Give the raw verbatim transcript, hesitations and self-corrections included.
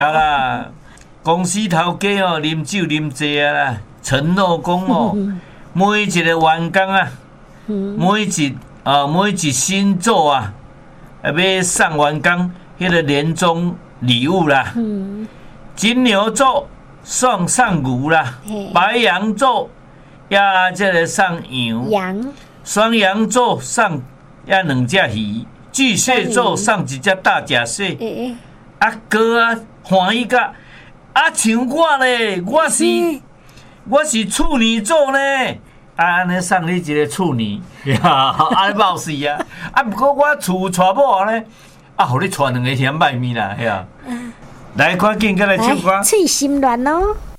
啊啦，公司头家哦，啉酒啉济啊啦，承诺讲哦，每一个员工啊，每一啊每一新组啊，要送员工迄个年终礼物啦。金牛座送送牛啦，白羊座呀，这个送羊， 羊， 双羊座送呀两只鱼，巨蟹座送一只大闸蟹。欸、啊哥啊，欢喜甲啊像我咧，我是我是处女座呢，啊安尼送你一个处女，呀，安尼冒死啊！啊不过我厝娶某呢，啊，互你娶两个甜麦面啦，嘿啊！来，赶紧过来唱歌。 脆心软哦。